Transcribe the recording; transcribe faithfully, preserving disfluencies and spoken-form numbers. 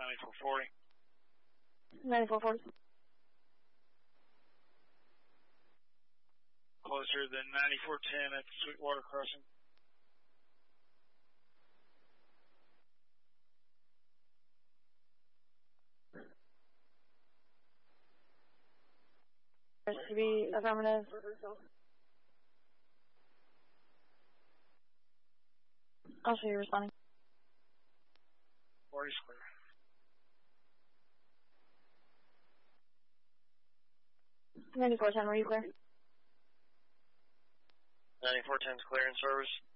ninety-four forty. ninety-four forty. Closer than ninety-four ten at the Sweetwater Crossing. C B, affirmative. I'll show you responding. forty clear. ninety-four ten, were you clear? ninety-four ten is clear in service.